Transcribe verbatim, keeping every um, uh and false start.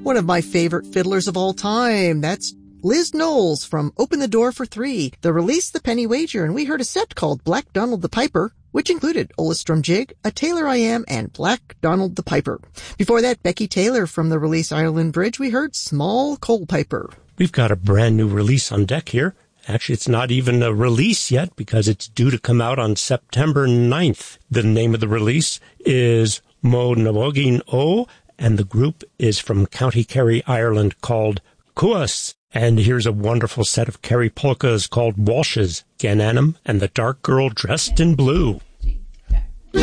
one of my favorite fiddlers of all time. That's Liz Knowles from Open the Door for Three. The release, The Penny Wager, and we heard a set called Black Donald the Piper, which included Ollastrom Jig, A Tailor I Am, and Black Donald the Piper. Before that, Becky Taylor from the release Ireland Bridge, we heard Small Coal Piper. We've got a brand new release on deck here. Actually, it's not even a release yet because it's due to come out on September ninth. The name of the release is Mo Nawogin O, and the group is from County Kerry, Ireland, called Cuas. And here's a wonderful set of Kerry polkas called Walsh's, Gananum, and the Dark Girl Dressed in Blue.